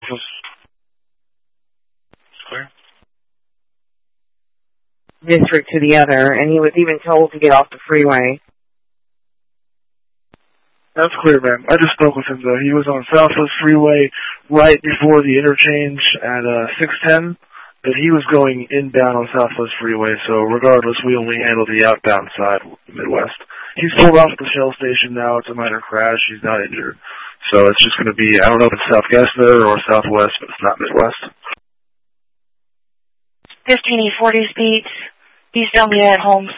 Clear. District to the other, and he was even told to get off the freeway. That's clear, ma'am. I just spoke with him, though. He was on Southwest Freeway right before the interchange at 610, but he was going inbound on Southwest Freeway, so regardless, we only handle the outbound side, Midwest. He's pulled off at the Shell station now. It's a minor crash. He's not injured. So it's just going to be, I don't know if it's South Gessner or Southwest, but it's not Midwest. 1540 speeds. Please tell me at Holmes.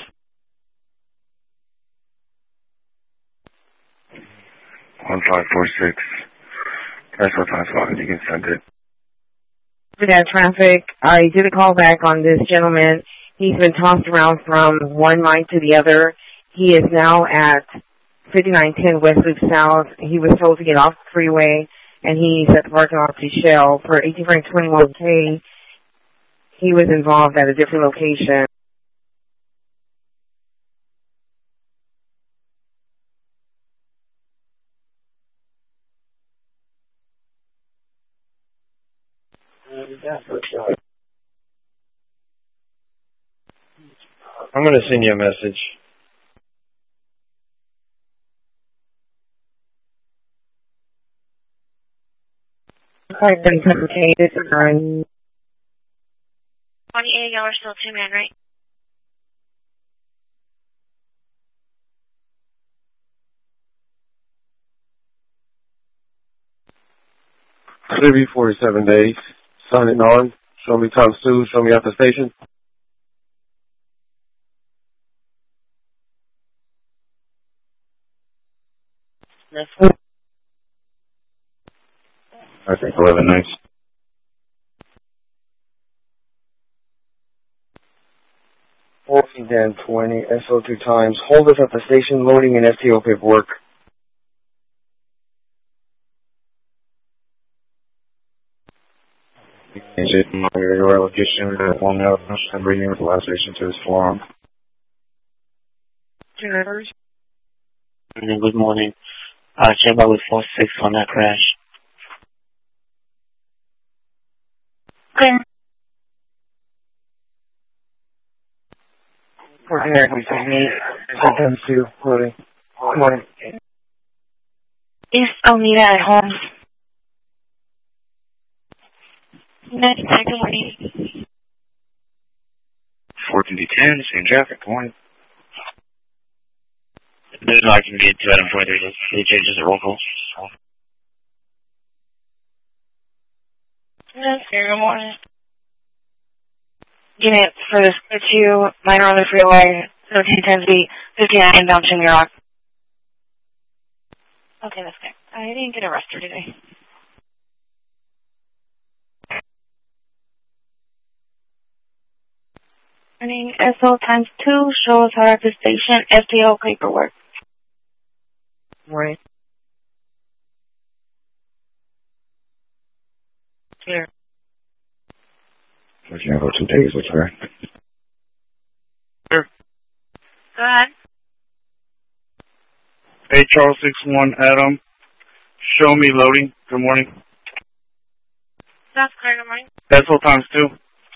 One 546. That's what time slot. You can send it. For that traffic, I did a call back on this gentleman. He's been tossed around from one line to the other. He is now at 5910 West Loop South. He was told to get off the freeway, and he's at the parking lot to Shell. For 1821K, he was involved at a different location. I'm going to send you a message. Quite been complicated. 28, y'all are still 2-man, right? Clearview 47 days. Signing on. Show me times 2. Show me at the station. I think 11 nights. Dan 20, SO2 times. Hold us at the station, loading and FTO paperwork. Your location, one out, and bringing the last station to this forum. Good morning. Check out with 46 on that crash. Clear. Sometimes too, loading. Good morning. East Oneida at Holmes. Next, good morning. 1410, same traffic. Good morning. There's no I can get to Adam 43. It changes the roll call. Good morning. Unit for the 2 minor on the freeway, 1310 speed, 59 inbound to Muroc. Okay, that's good. I didn't get arrested today. Morning, SO times 2, show us her at the station, FTO paperwork. Morning. Clear. We can have 2 days, what's fair? Sure. Go ahead. Hey, Charles 61, Adam. Show me loading. Good morning. That's clear, good morning. SO times 2.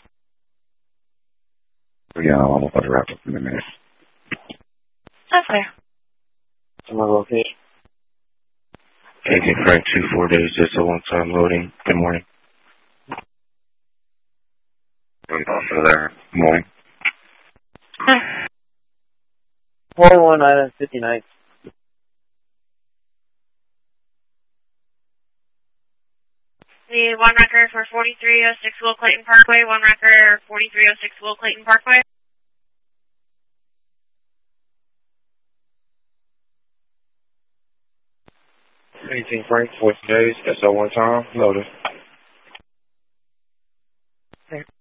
Yeah, I'm about to wrap up in a minute. That's clear. To my location. Taking correct 4 days, just a one-time loading. Good morning. Over there. Good morning. 41 Island 59. The 1 record for 4306 Will Clayton Parkway, 1 record 4306 Will Clayton Parkway. Anything Frank, 40 days, SO1 time, loaded.